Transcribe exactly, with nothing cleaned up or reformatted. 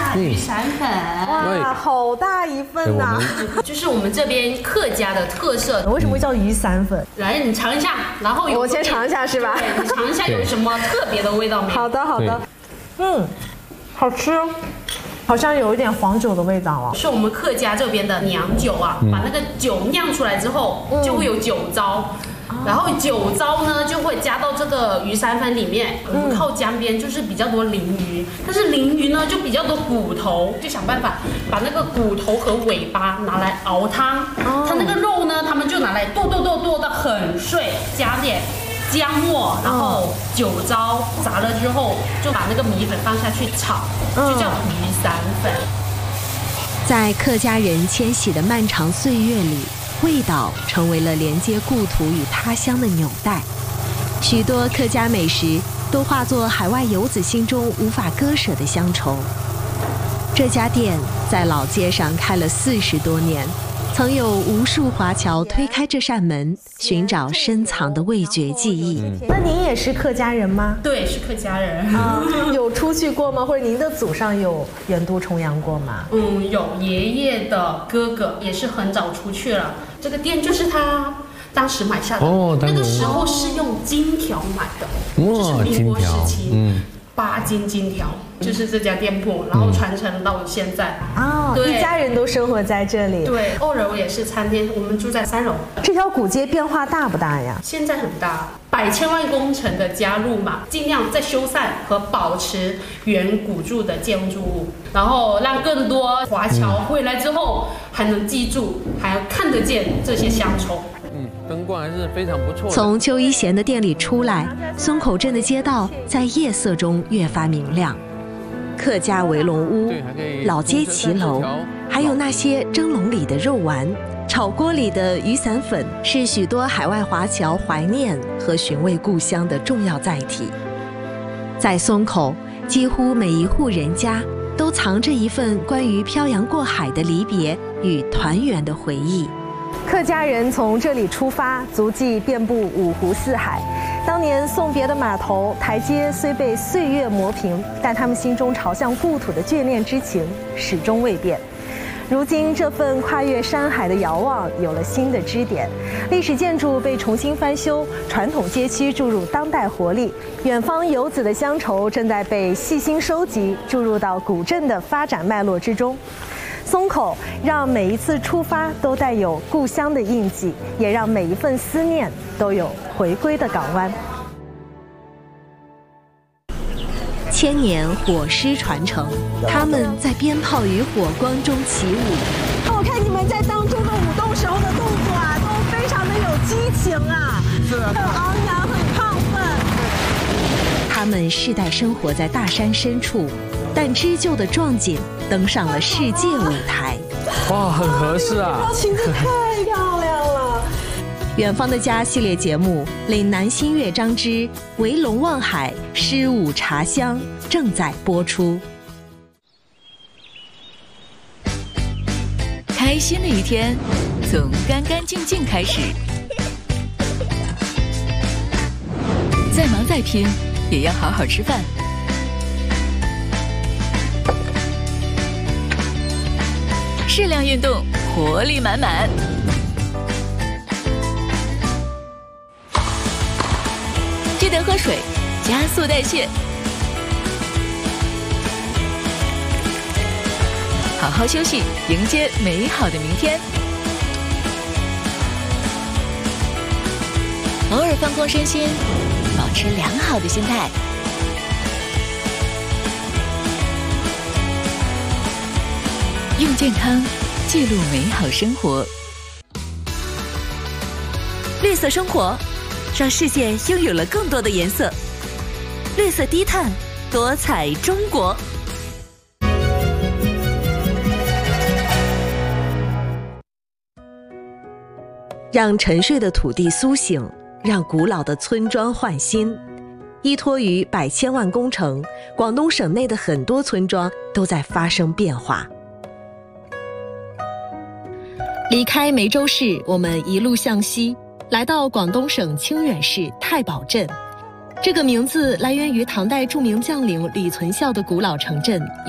大雨伞粉， 哇，好大一份呐、啊！ 就是我们这边客家的特色。 为什么会叫雨伞粉？ 来，你尝一下，然后我先尝一下是吧？ 对，你尝一下有什么特别的味道没有？ 好的，好的。嗯，好吃。好像有一点黄酒的味道哦， 是我们客家这边的酿酒啊，嗯、把那个酒酿出来之后，就会有酒糟，嗯、然后酒糟呢就会加到这个鱼山粉里面。我们靠江边就是比较多鲮鱼，但是鲮鱼呢就比较多骨头，就想办法把那个骨头和尾巴拿来熬汤，哦、它那个肉呢，他们就拿来剁剁剁剁的很碎，加点姜末，然后酒糟炸了之后，就把那个米粉放下去炒，就叫鱼散粉。 在客家人迁徙的漫长岁月里，味道成为了连接故土与他乡的纽带。许多客家美食都化作海外游子心中无法割舍的乡愁。这家店在老街上开了四十多年。曾有无数华侨推开这扇门，寻找深藏的味觉记忆。 嗯、那您也是客家人吗？ 对，是客家人。 啊，有出去过吗？或者您的祖上有远渡重洋过吗？ 嗯，有，爷爷的哥哥也是很早出去了。这个店就是他当时买下的，哦、那个时候是用金条买的，哦、就是民国时期。嗯。八斤金条就是这家店铺，然后传承到现在。 哦，一家人都生活在这里。 对，二楼也是餐厅，我们住在三楼。 这条古街变化大不大呀？ 现在很大，百千万工程的加入嘛，尽量在修缮和保持原古筑的建筑物，然后让更多华侨回来之后还能记住，还要看得见这些乡愁。 灯光还是非常不错的。 从邱一贤的店里出来，松口镇的街道在夜色中越发明亮。客家围笼屋、老街骑楼，还有那些蒸笼里的肉丸、炒锅里的雨伞粉，是许多海外华侨怀念和寻味故乡的重要载体。在松口，几乎每一户人家都藏着一份关于漂洋过海的离别与团圆的回忆。 客家人从这里出发，足迹遍布五湖四海。当年送别的码头台阶虽被岁月磨平，但他们心中朝向故土的眷恋之情始终未变。如今，这份跨越山海的遥望有了新的支点，历史建筑被重新翻修，传统街区注入当代活力，远方游子的乡愁正在被细心收集，注入到古镇的发展脉络之中。松口让每一次出发都带有故乡的印记，也让每一份思念都有回归的港湾。 千年火狮传承，他们在鞭炮与火光中起舞。 我看你们在当中的舞动时候的动作啊，都非常的有激情啊，是很昂扬，很亢奋。 他们世代生活在大山深处，但织就的壮锦登上了世界舞台。 哇，很合适啊！ 裙子太漂亮了。 远方的家系列节目《岭南新乐章之围笼望海诗舞茶香》正在播出。 开心的一天从干干净净开始，再忙再拼也要好好吃饭。适量运动，活力满满。记得喝水，加速代谢。好好休息，迎接美好的明天。偶尔放空身心，保持良好的心态。用健康记录美好生活，绿色生活，让世界拥有了更多的颜色。绿色低碳，多彩中国。 让沉睡的土地苏醒，让古老的村庄焕新。依托于百千万工程，广东省内的很多村庄都在发生变化。离开梅州市，我们一路向西，来到广东省清远市太保镇。这个名字来源于唐代著名将领李存孝的古老城镇。